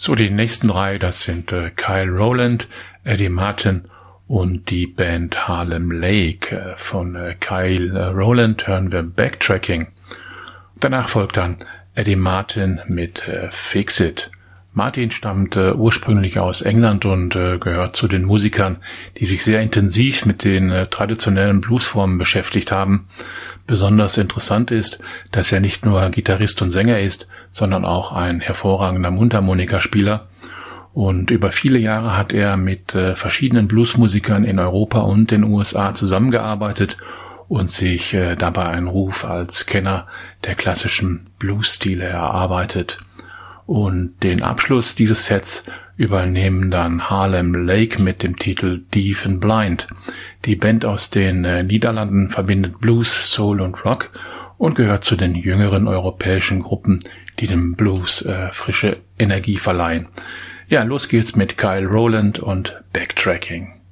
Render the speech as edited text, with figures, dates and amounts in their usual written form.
So, die nächsten drei, das sind Kyle Rowland, Eddie Martin und die Band Harlem Lake. Von Kyle Rowland hören wir Backtracking. Danach folgt dann Eddie Martin mit Fix It. Martin stammt ursprünglich aus England und gehört zu den Musikern, die sich sehr intensiv mit den traditionellen Bluesformen beschäftigt haben. Besonders interessant ist, dass er nicht nur Gitarrist und Sänger ist, sondern auch ein hervorragender Mundharmonikaspieler. Und über viele Jahre hat er mit verschiedenen Bluesmusikern in Europa und den USA zusammengearbeitet und sich dabei einen Ruf als Kenner der klassischen Bluesstile erarbeitet. Und den Abschluss dieses Sets übernehmen dann Harlem Lake mit dem Titel Deaf and Blind. Die Band aus den Niederlanden verbindet Blues, Soul und Rock und gehört zu den jüngeren europäischen Gruppen, die dem Blues frische Energie verleihen. Ja, los geht's mit Kyle Rowland und Backtracking.